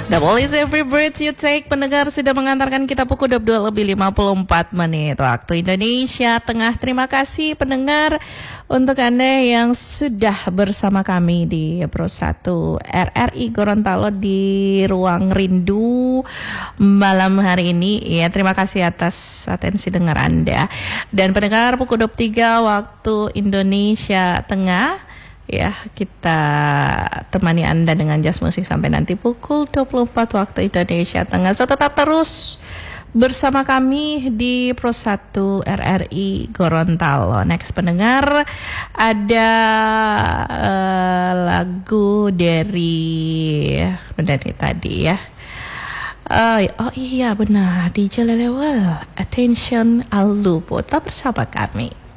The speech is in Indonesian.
Double is every breath you take. Pendengar sudah mengantarkan kita pukul 22 lebih 54 menit waktu Indonesia Tengah. Terima kasih pendengar untuk Anda yang sudah bersama kami di Pro 1 RRI Gorontalo di Ruang Rindu malam hari ini. Ya, terima kasih atas atensi dengar Anda. Dan pendengar pukul 23 waktu Indonesia Tengah. Ya, kita temani Anda dengan jazz musik sampai nanti pukul 24 waktu Indonesia Tengah. So, tetap terus bersama kami di Pro 1 RRI Gorontalo. Next pendengar, ada lagu dari benar nih tadi ya. Oh iya benar, DJ Lelewel, Attention Alupo. Tetap bersama kami.